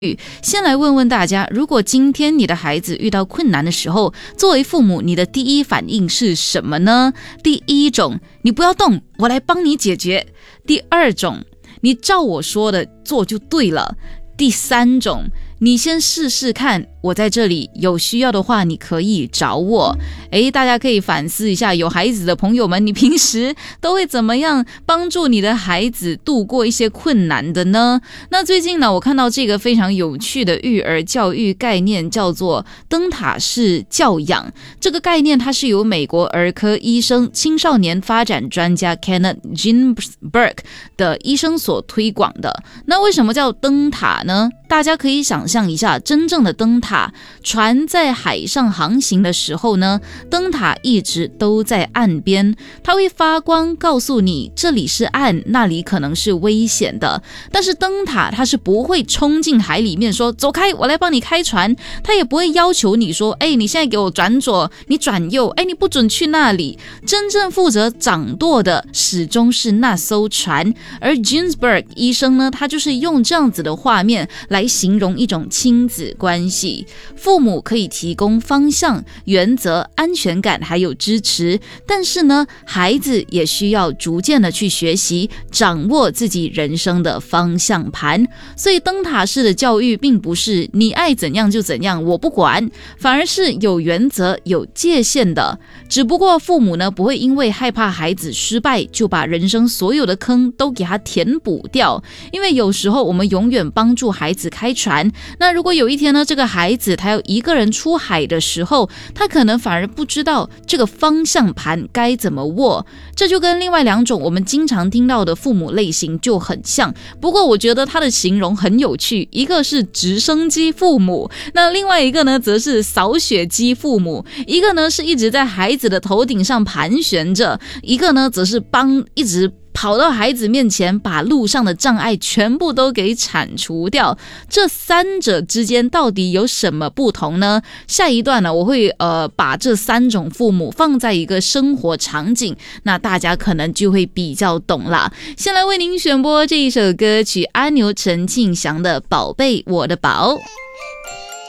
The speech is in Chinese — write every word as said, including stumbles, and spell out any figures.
先来问问大家，如果今天你的孩子遇到困难的时候，作为父母，你的第一反应是什么呢？第一种，你不要动，我来帮你解决。第二种，你照我说的做就对了。第三种，你先试试看，我在这里，有需要的话你可以找我。诶，大家可以反思一下，有孩子的朋友们，你平时都会怎么样帮助你的孩子度过一些困难的呢？那最近呢，我看到这个非常有趣的育儿教育概念，叫做灯塔式教养。这个概念它是由美国儿科医生、青少年发展专家 Kenneth Ginsberg 的医生所推广的。那为什么叫灯塔呢？大家可以想象一下，真正的灯塔，船在海上航行的时候呢，灯塔一直都在岸边，它会发光告诉你这里是岸，那里可能是危险的。但是灯塔它是不会冲进海里面说走开，我来帮你开船，它也不会要求你说，哎，你现在给我转左，你转右，哎，你不准去那里。真正负责掌舵的始终是那艘船。而 Ginsberg 医生呢，他就是用这样子的画面来形容一种亲子关系。父母可以提供方向、原则、安全感还有支持，但是呢，孩子也需要逐渐的去学习，掌握自己人生的方向盘。所以灯塔式的教育并不是你爱怎样就怎样，我不管，反而是有原则、有界限的。只不过父母呢，不会因为害怕孩子失败，就把人生所有的坑都给他填补掉。因为有时候我们永远帮助孩子开船，那如果有一天呢，这个孩子他要一个人出海的时候，他可能反而不知道这个方向盘该怎么握。这就跟另外两种我们经常听到的父母类型就很像，不过我觉得他的形容很有趣，一个是直升机父母，那另外一个呢则是扫雪机父母，一个呢是一直在孩子的头顶上盘旋着，一个呢则是帮一直跑到孩子面前，把路上的障碍全部都给铲除掉。这三者之间到底有什么不同呢？下一段呢，我会呃把这三种父母放在一个生活场景，那大家可能就会比较懂啦。先来为您选播这一首歌曲，阿牛陈庆祥的《宝贝我的宝》。